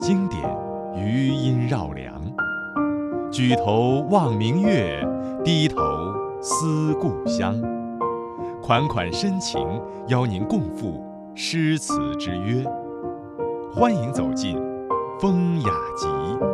经典余音绕梁。举头望明月，低头思故乡。款款深情，邀您共赴诗词之约。欢迎走进风雅集。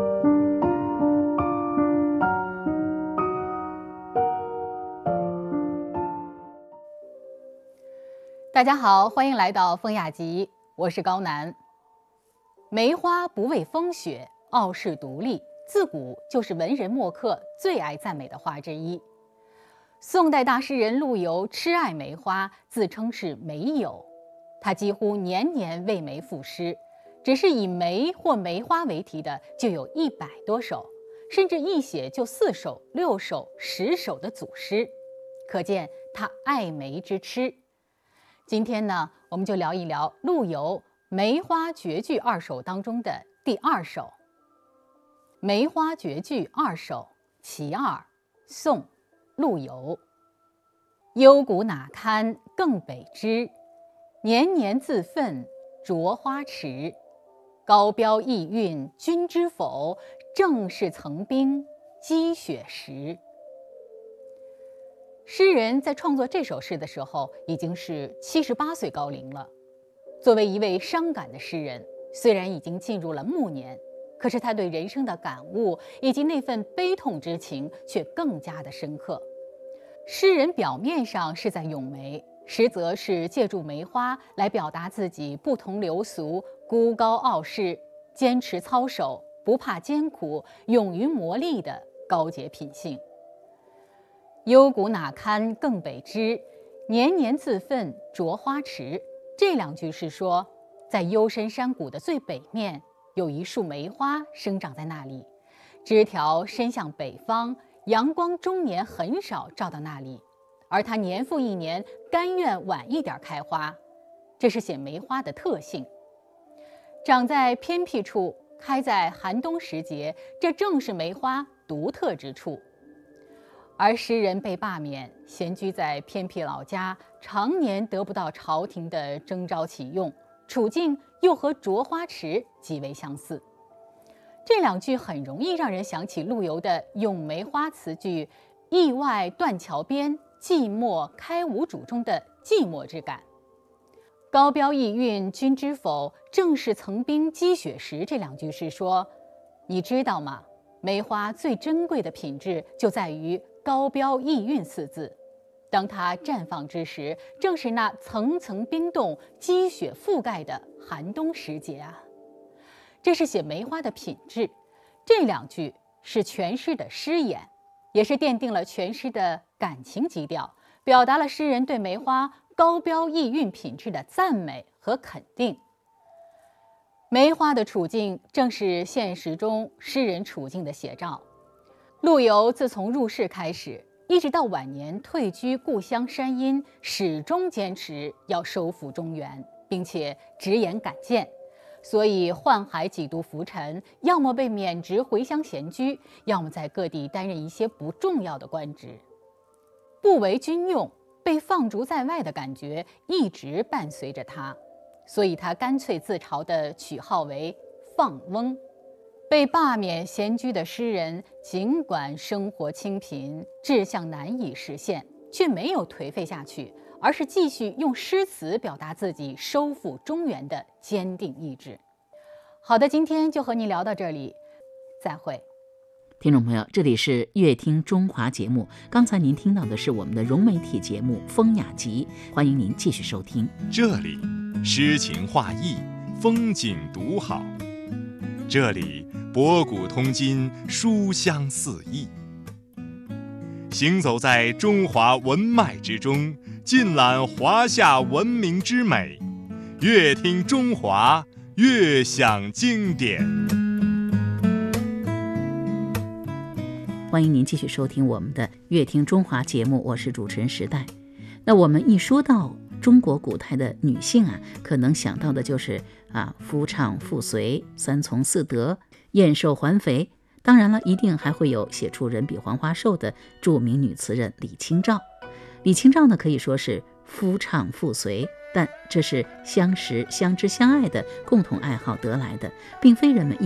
大家好，欢迎来到风雅集，我是高楠。梅花不畏风雪，傲世独立，自古就是文人墨客最爱赞美的花之一。宋代大诗人陆游痴爱梅花，自称是梅友。他几乎年年为梅赋诗，只是以梅或梅花为题的就有100多首，甚至一写就4首、6首、10首的组诗，可见他爱梅之痴。今天呢，我们就聊一聊陆游《梅花绝句2首》当中的第2首《梅花绝句2首·其二》，宋·陆游。幽谷哪堪更北枝，年年自奋着花池。高标逸韵君知否？正是层冰积雪时。诗人在创作这首诗的时候已经是78岁高龄了。作为一位伤感的诗人，虽然已经进入了暮年，可是他对人生的感悟以及那份悲痛之情却更加的深刻。诗人表面上是在咏梅，实则是借助梅花来表达自己不同流俗、孤高傲世、坚持操守、不怕艰苦、勇于磨砺的高洁品性。幽谷哪堪更北枝，年年自奋着花池。这2句是说，在幽深山谷的最北面，有一束梅花生长在那里，枝条伸向北方，阳光终年很少照到那里，而它年复一年甘愿晚一点开花，这是写梅花的特性。长在偏僻处，开在寒冬时节，这正是梅花独特之处。而诗人被罢免，闲居在偏僻老家，常年得不到朝廷的征召启用，处境又和着花池极为相似。这2句很容易让人想起陆游的咏梅花词句“驿外断桥边，寂寞开无主”中的寂寞之感。高标逸韵君知否？正是层冰积雪时。这2句是说，你知道吗？梅花最珍贵的品质就在于高标逸韵4字，当它绽放之时，正是那层层冰冻、积雪覆盖的寒冬时节啊。这是写梅花的品质。这2句是全诗的诗眼，也是奠定了全诗的感情基调，表达了诗人对梅花高标逸韵品质的赞美和肯定。梅花的处境正是现实中诗人处境的写照。陆游自从入仕开始，一直到晚年退居故乡山阴，始终坚持要收复中原，并且直言敢谏，所以宦海几度浮沉，要么被免职回乡闲居，要么在各地担任一些不重要的官职。不为军用，被放逐在外的感觉一直伴随着他，所以他干脆自嘲地取号为放翁。被罢免闲居的诗人，尽管生活清贫，志向难以实现，却没有颓废下去，而是继续用诗词表达自己收复中原的坚定意志。好的，今天就和您聊到这里，再会。 听众朋友，这里是乐听中华节目，刚才您听到的是我们的融媒体节目《风雅集》，欢迎您继续收听。 这里诗情画意，风景独好。这里博古通今，书香四溢。行走在中华文脉之中，尽览华夏文明之美。乐听中华，乐享经典。 欢迎您继续收听我们的乐听中华节目，我是主持人时代。那我们一说到中国古代的女性啊，可能想到的就是夫唱妇随、3从4德、燕瘦环肥。当然了，一定还会有写出人比黄花瘦的著名女词人李清照。李清照呢，可以说是夫唱妇随， 但这是相识、相知、相爱的共同爱好得来的，并非人们